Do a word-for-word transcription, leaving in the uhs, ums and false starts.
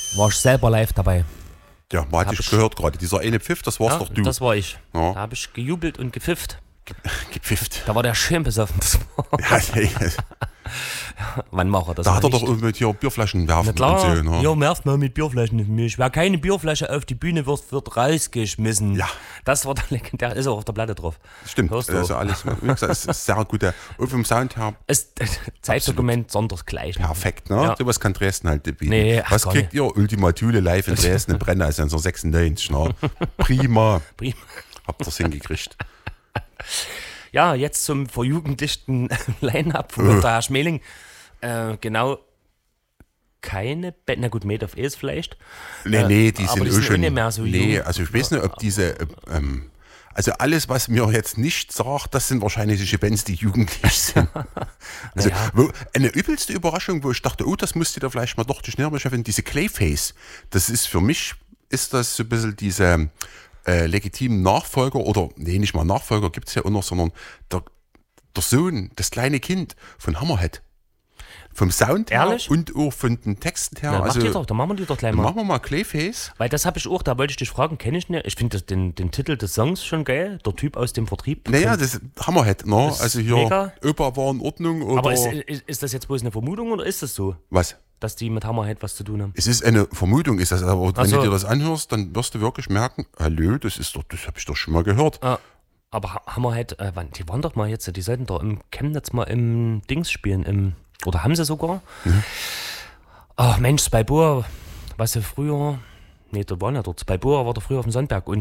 War ich selber live dabei. Ja, man hat dich gehört gerade. Dieser eine Pfiff, das warst Ja, doch du. das war ich. Ja. Da habe ich gejubelt und gepfifft. Gepfifft. Da war der schön besoffen. Das war Ja, hey, Wann macht er das? da hat er nicht? doch mit hier Bierflaschen werfen. Na klar, und so, ne? ja, werft mal mit Bierflaschen auf mich. Wer keine Bierflasche auf die Bühne wirft, wird rausgeschmissen. Ja. Das war der legendär, ist auch auf der Platte drauf. Stimmt, Hörst du also auch. alles, wie gesagt, es ist sehr gut. Und vom Sound her Ist äh, Zeitdokument sondersgleichen. perfekt, ne? Ja. Sowas kann Dresden halt bieten. Nee, ach, Was gar kriegt ihr? Ultima Thule live in Dresden in Brenner, also neunzehnhundertsechsundneunzig, ne? Prima. Prima. Habt ihr es hingekriegt. Ja, jetzt zum verjugendlichten Line-Up von Äh. der Herr Schmeling. Äh, genau, keine Band, na gut, Made of Ace vielleicht. Nee, Äh, nee, die aber sind die auch sind schon. auch nicht mehr so nee, jung. also ich weiß nicht, ob diese. äh, Ähm, also alles, was mir jetzt nicht sagt, das sind wahrscheinlich solche Bands, die jugendlich sind. Also Naja. wo, eine übelste Überraschung, wo ich dachte, oh, das musst du da vielleicht mal doch die Schnärme schaffen, diese Clayface. Das ist für mich, ist das so ein bisschen diese äh, legitimen Nachfolger, oder nee, nicht mal Nachfolger gibt es ja auch noch, sondern der, der Sohn, das kleine Kind von Hammerhead. Vom Sound her Ehrlich? und auch von den Texten her. Ja, also, mach die doch, dann machen wir die doch gleich dann mal. machen wir mal Clayface. Weil das habe ich auch, da wollte ich dich fragen, kenne ich nicht. Ich finde den, den Titel des Songs schon geil, der Typ aus dem Vertrieb. Naja, das Hammerhead, ne? Ist Also hier, mega. Opa war in Ordnung oder Aber ist, ist, ist das jetzt bloß eine Vermutung oder ist das so, was? dass die mit Hammerhead was zu tun haben? Es ist eine Vermutung, ist das, aber wenn so. du dir das anhörst, dann wirst du wirklich merken, hallo, das ist doch, das habe ich doch schon mal gehört. Ah, aber Ha- Hammerhead, äh, wann- die waren doch mal jetzt, die sollten doch im Chemnitz mal im Dings spielen, im, oder haben sie sogar? Mhm. Ach Mensch, Spalboa, was sie früher, nee, da waren ja dort, Spalboa war doch früher auf dem Sonnberg und